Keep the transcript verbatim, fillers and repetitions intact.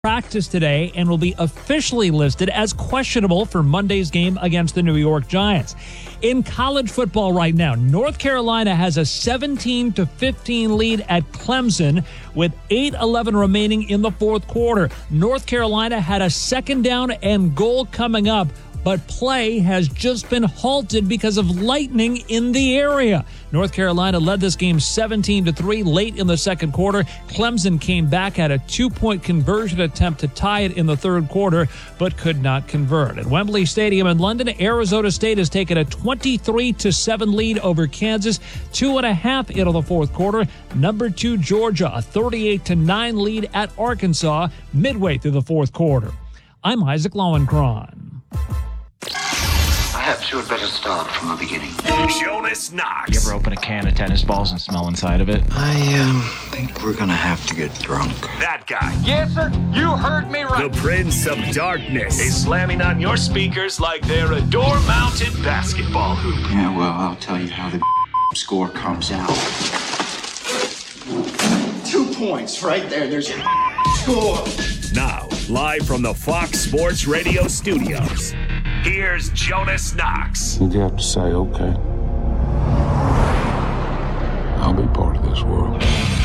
practice today and will be officially listed as questionable for Monday's game against the New York Giants. In college football right now, North Carolina has a seventeen to fifteen lead at Clemson with eight eleven remaining in the fourth quarter. North Carolina had a second down and goal coming up, but play has just been halted because of lightning in the area. North Carolina led this game seventeen to three late in the second quarter. Clemson came back at a two-point conversion attempt to tie it in the third quarter, but could not convert. At Wembley Stadium in London, Arizona State has taken a twenty-three to seven lead over Kansas, two and a half into the fourth quarter. Number two, Georgia, a thirty-eight to nine lead at Arkansas midway through the fourth quarter. I'm Isaac Lowenkron. Perhaps you had better start from the beginning. Jonas Knox. You ever open a can of tennis balls and smell inside of it? I um, think we're gonna have to get drunk. That guy. Yes, sir. You heard me right. The Prince of Darkness is slamming on your speakers like they're a door-mounted basketball hoop. Yeah, well, I'll tell you how the score comes out. Two points right there. There's your score. Now, live from the Fox Sports Radio studios, here's Jonas Knox. You have to say, okay, I'll be part of this world.